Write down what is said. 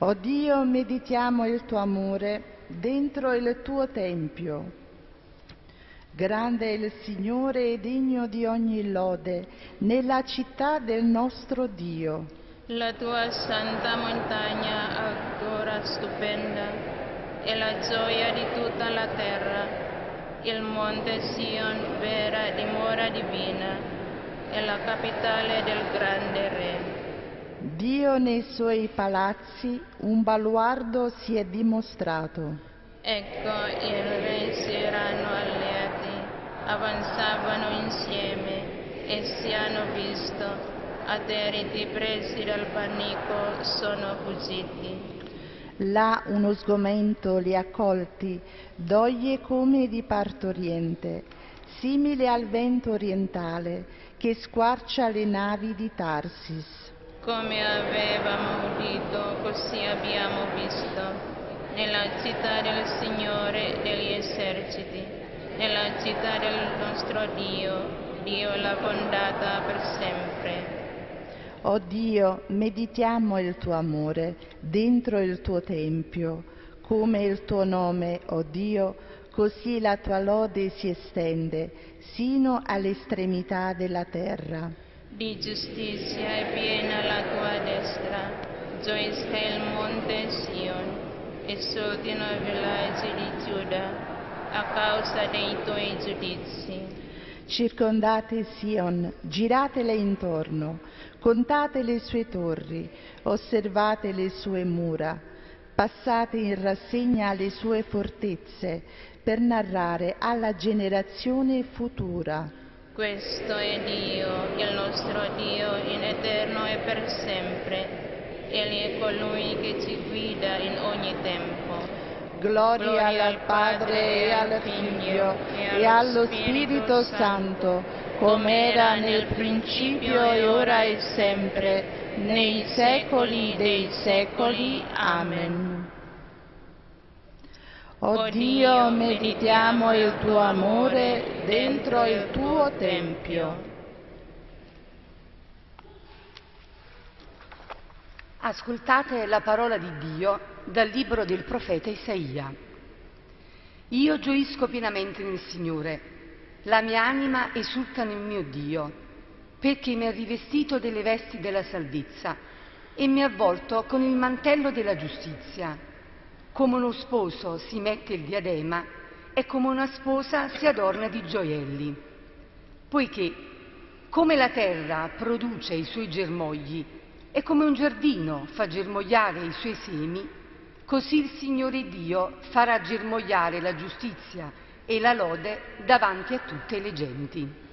O Dio, meditiamo il tuo amore dentro il tuo tempio. Grande è il Signore e degno di ogni lode nella città del nostro Dio. La tua santa montagna ancora stupenda è la gioia di tutta la terra. Il monte Sion, vera dimora divina, è la capitale del grande Re. Dio nei suoi palazzi un baluardo si è dimostrato. Ecco, i re si erano alleati, avanzavano insieme e si hanno visto, atterriti presi dal panico, sono fuggiti. Là uno sgomento li ha colti, doglie come di partoriente, simile al vento orientale che squarcia le navi di Tarsis. Come avevamo udito, così abbiamo visto, nella città del Signore degli eserciti, nella città del nostro Dio, Dio l'ha fondata per sempre. O Dio, meditiamo il tuo amore dentro il tuo tempio, come il tuo nome, o Dio, così la tua lode si estende sino all'estremità della terra. Di giustizia è piena la tua destra, gioisca il monte Sion, esultino i villaggi di Giuda a causa dei tuoi giudizi. Circondate Sion, giratele intorno, contate le sue torri, osservate le sue mura, passate in rassegna le sue fortezze per narrare alla generazione futura. Questo è Dio, il nostro Dio, in eterno e per sempre. Egli è colui che ci guida in ogni tempo. Gloria al Padre e al Figlio e allo Spirito Santo, come era nel principio e ora e sempre, nei secoli dei secoli. Amen. O Dio, meditiamo il tuo amore dentro il tuo tempio. Ascoltate la parola di Dio dal libro del profeta Isaia. Io gioisco pienamente nel Signore, la mia anima esulta nel mio Dio, perché mi ha rivestito delle vesti della salvezza e mi ha avvolto con il mantello della giustizia. Come uno sposo si mette il diadema e come una sposa si adorna di gioielli. Poiché, come la terra produce i suoi germogli e come un giardino fa germogliare i suoi semi, così il Signore Dio farà germogliare la giustizia e la lode davanti a tutte le genti.